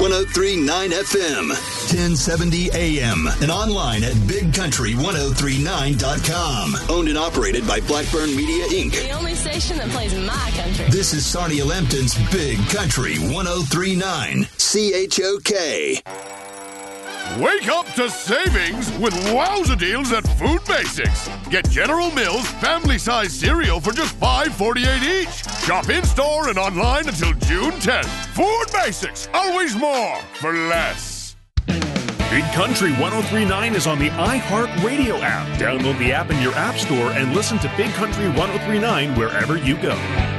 1039 FM, 1070 AM, and online at bigcountry1039.com. Owned and operated by Blackburn Media, Inc. The only station that plays my country. This is Sarnia Lambton's Big Country 1039, CHOK. Wake up to savings with wowza deals at Food Basics. Get General Mills family-size cereal for just $5.48 each. Shop in-store and online until June 10th. Food Basics, always more for less. Big Country 1039 is on the iHeartRadio app. Download the app in your app store and listen to Big Country 1039 wherever you go.